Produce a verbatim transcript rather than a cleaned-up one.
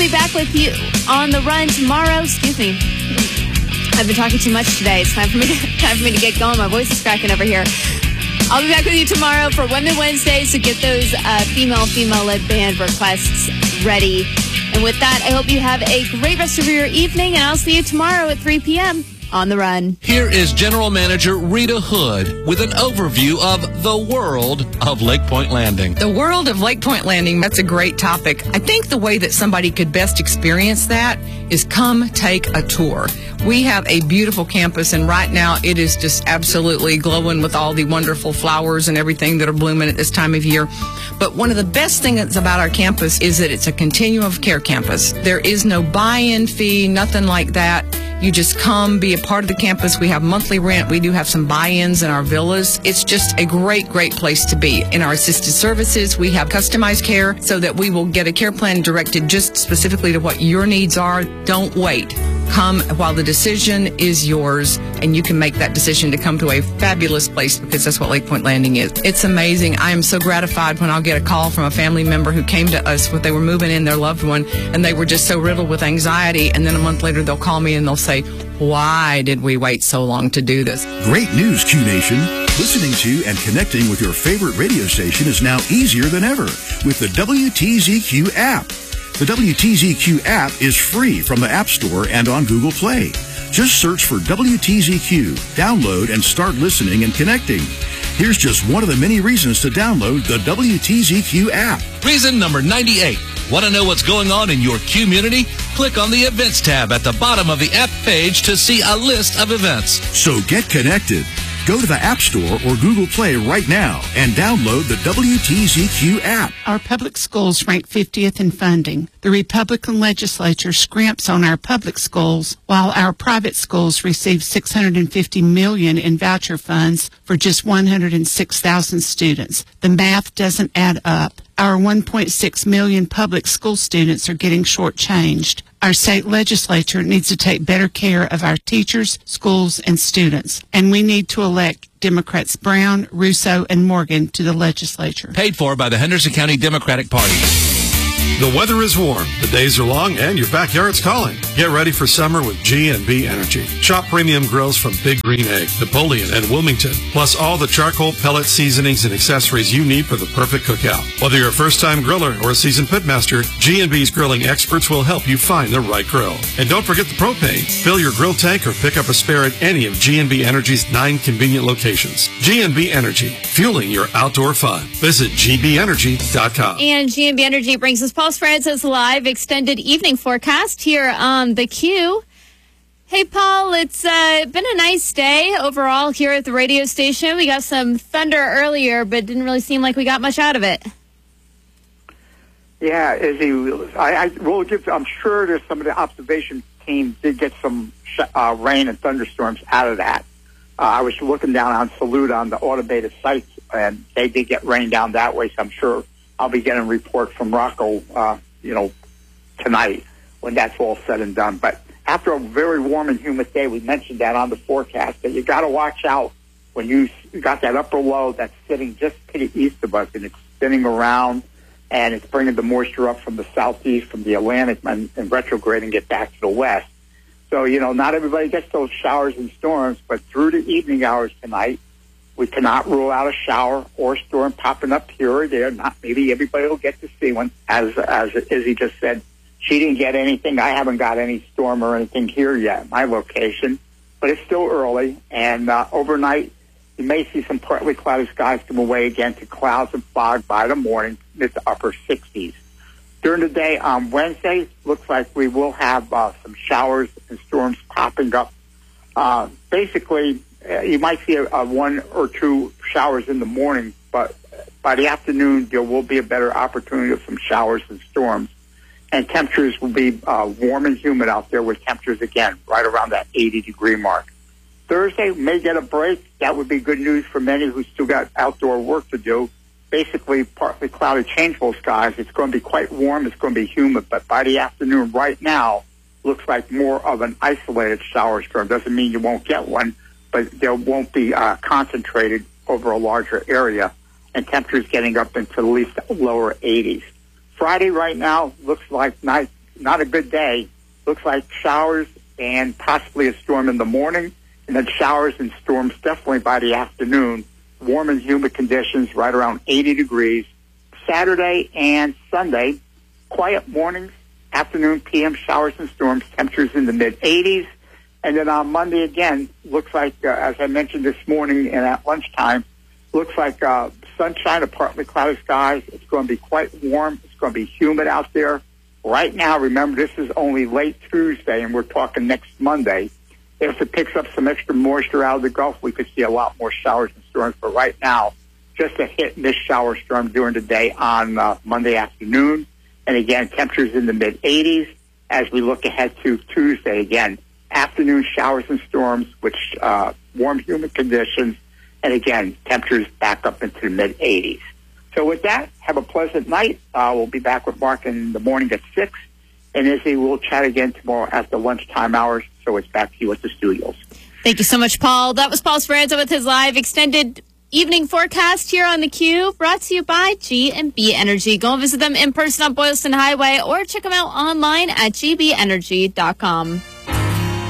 be back with you on the run tomorrow. Excuse me. I've been talking too much today. It's time for me to, time for me to get going. My voice is cracking over here. I'll be back with you tomorrow for Women Wednesday, so get those uh, female, female-led band requests ready. And with that, I hope you have a great rest of your evening, and I'll see you tomorrow at three p.m. on The Run. Here is General Manager Rita Hood with an overview of the world of Lake Point Landing. The world of Lake Point Landing, that's a great topic. I think the way that somebody could best experience that is come take a tour. We have a beautiful campus, and right now it is just absolutely glowing with all the wonderful flowers and everything that are blooming at this time of year. But one of the best things about our campus is that it's a continuum of care campus. There is no buy-in fee, nothing like that. You just come, be a part of the campus. We have monthly rent. We do have some buy-ins in our villas. It's just a great, great place to be. In our assisted services, we have customized care so that we will get a care plan directed just specifically to what your needs are. Don't wait. Come while the decision is yours, and you can make that decision to come to a fabulous place, because that's what Lake Point Landing is. It's amazing. I am so gratified when I'll get a call from a family member who came to us when they were moving in their loved one, and they were just so riddled with anxiety, and then a month later they'll call me and they'll say, why did we wait so long to do this? Great news, Q Nation. Listening to and connecting with your favorite radio station is now easier than ever with the W T Z Q app. The W T Z Q app is free from the App Store and on Google Play. Just search for W T Z Q, download, and start listening and connecting. Here's just one of the many reasons to download the W T Z Q app. Reason number ninety-eight. Want to know what's going on in your community? Click on the Events tab at the bottom of the app page to see a list of events. So get connected. Go to the App Store or Google Play right now and download the W T Z Q app. Our public schools rank fiftieth in funding. The Republican legislature scrimps on our public schools, while our private schools receive six hundred fifty million dollars in voucher funds for just one hundred six thousand students. The math doesn't add up. Our one point six million public school students are getting shortchanged. Our state legislature needs to take better care of our teachers, schools, and students. And we need to elect Democrats Brown, Russo, and Morgan to the legislature. Paid for by the Henderson County Democratic Party. The weather is warm, the days are long, and your backyard's calling. Get ready for summer with G and B Energy. Shop premium grills from Big Green Egg, Napoleon, and Wilmington, plus all the charcoal, pellet seasonings, and accessories you need for the perfect cookout. Whether you're a first-time griller or a seasoned pitmaster, G and B's grilling experts will help you find the right grill. And don't forget the propane. Fill your grill tank or pick up a spare at any of G and B Energy's nine convenient locations. G and B Energy, fueling your outdoor fun. Visit G B energy dot com. And G and B Energy brings us Paul Francis live extended evening forecast here on the Q. Hey, Paul, it's uh, been a nice day overall here at the radio station. We got some thunder earlier, but didn't really seem like we got much out of it. Yeah, Izzy, I, I will give. I'm sure there's some of the observation teams did get some uh, rain and thunderstorms out of that. Uh, I was looking down on Salute on the automated sites, and they did get rain down that way. So I'm sure I'll be getting a report from Rocco, uh, you know, tonight when that's all said and done. But after a very warm and humid day, we mentioned that on the forecast, that you got to watch out when you got that upper low that's sitting just to the east of us, and it's spinning around, and it's bringing the moisture up from the southeast, from the Atlantic, and, and retrograding it back to the west. So, you know, not everybody gets those showers and storms, but through the evening hours tonight, we cannot rule out a shower or storm popping up here or there. Not maybe everybody will get to see one. As as Izzy just said, she didn't get anything. I haven't got any storm or anything here yet, my location. But it's still early, and uh, overnight you may see some partly cloudy skies come away again to clouds and fog by the morning, mid to upper sixties. During the day on Wednesday, looks like we will have uh, some showers and storms popping up. Uh, basically, uh, you might see a, a one or two showers in the morning, but by the afternoon, there will be a better opportunity of some showers and storms. And temperatures will be uh, warm and humid out there, with temperatures, again, right around that eighty-degree mark. Thursday may get a break. That would be good news for many who still got outdoor work to do. Basically, partly cloudy, changeable skies. It's going to be quite warm. It's going to be humid. But by the afternoon, right now, looks like more of an isolated shower storm. Doesn't mean you won't get one, but there won't be uh, concentrated over a larger area. And temperatures getting up into at least lower eighties. Friday right now looks like nice, not a good day. Looks like showers and possibly a storm in the morning, and then showers and storms definitely by the afternoon. Warm and humid conditions right around eighty degrees. Saturday and Sunday, quiet mornings, afternoon, P M showers and storms, temperatures in the mid eighties. And then on Monday again, looks like, uh, as I mentioned this morning and at lunchtime, looks like uh, sunshine, a partly cloudy skies. It's going to be quite warm. It's going to be humid out there. Right now, remember, this is only late Tuesday, and we're talking next Monday. If it picks up some extra moisture out of the Gulf, we could see a lot more showers and storms. But right now, just a hit and miss shower storm during the day on uh, Monday afternoon. And again, temperatures in the mid eighties as we look ahead to Tuesday. Again, afternoon showers and storms with uh, warm, humid conditions. And again, temperatures back up into the mid eighties. So with that, have a pleasant night. Uh, we'll be back with Mark in the morning at six. And Izzy, we'll chat again tomorrow at the lunchtime hours. So it's back to you at the studios. Thank you so much, Paul. That was Paul Speranza with his live extended evening forecast here on theCUBE, brought to you by G and B Energy. Go and visit them in person on Boylston Highway or check them out online at g b energy dot com.